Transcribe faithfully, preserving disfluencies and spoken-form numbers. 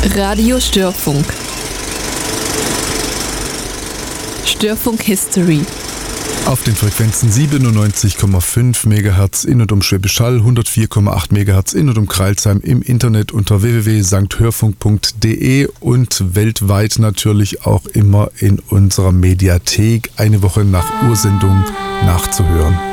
Radio Störfunk. Störfunk History. Auf den Frequenzen siebenundneunzig Komma fünf Megahertz in und um Schwäbisch Hall, hundertvier Komma acht Megahertz in und um Crailsheim, im Internet unter w w w punkt sankt hörfunk punkt d e und weltweit natürlich auch immer in unserer Mediathek eine Woche nach Ursendung nachzuhören.